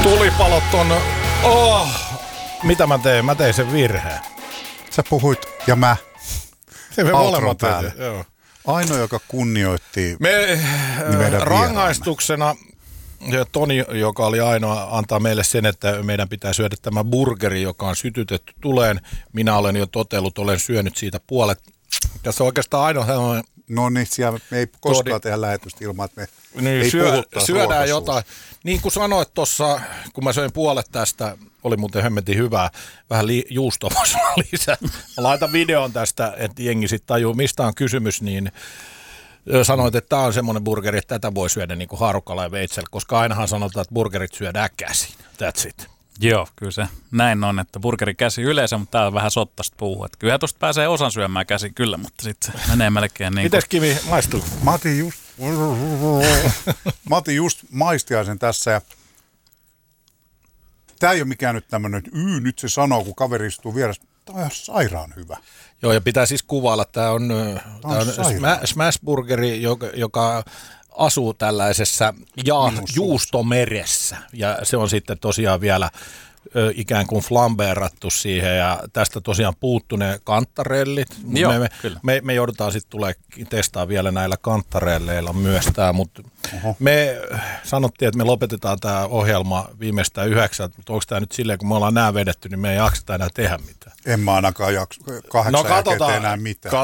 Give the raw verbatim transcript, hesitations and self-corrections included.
Tulipalot on... Oh, mitä mä tein? Mä tein sen virheen. Sä puhuit ja mä. Se me molemmat päälle. Joo. Ainoa, joka kunnioitti me, meidän rangaistuksena Toni, joka oli ainoa, antaa meille sen, että meidän pitää syödä tämä burgeri, joka on sytytetty tuleen. Minä olen jo totellut, olen syönyt siitä puolet. Tässä on oikeastaan ainoa sellainen... No niin, siellä me ei koskaan Todi... tehdä lähetystä ilman, että me niin, ei syö, puhuttaisi syödään jotain. Niin kuin sanoit tuossa, kun mä söin puolet tästä, oli muuten hemmetin hyvää, vähän li- juustoa lisää. Mä laitan videon tästä, että jengi sitten tajuu, mistä on kysymys, niin sanoit, että tämä on semmoinen burgeri, että tätä voi syödä niin kuin haarukalla ja veitsellä, koska ainahan sanotaan, että burgerit syödään käsin. That's it. Joo, kyllä se näin on, että burgeri käsi yleensä, mutta täällä on vähän sottasta puhua. Että kyllä tuosta pääsee osan syömään käsin kyllä, mutta sitten se menee melkein niin kuin... Mites Kimi maistuu? Mä otin just, mä otin just maistiaisen tässä ja tää ei ole mikään nyt tämmönen, että yy, nyt se sanoo, kun kaveri istuu vieressä. Tää on ihan sairaan hyvä. Joo, ja pitää siis kuvailla, että tämä on, tää on, on smashburgeri, joka, joka asuu tällaisessa ja, juustomeressä, ja se on sitten tosiaan vielä ö, ikään kuin flambeerattu siihen, ja tästä tosiaan puuttuu ne kantarellit. Joo, me, me, kyllä. me, me joudutaan sitten tulee testaa vielä näillä kantarelleilla myös tämä, mutta me sanottiin, että me lopetetaan tämä ohjelma viimeistään yhdeksän, mutta onko tämä nyt silleen, kun me ollaan nämä vedetty, niin me ei jakseta enää tehdä mitään. En mä ainakaan jaksa, kahdeksan no, katsotaan, enää mitään.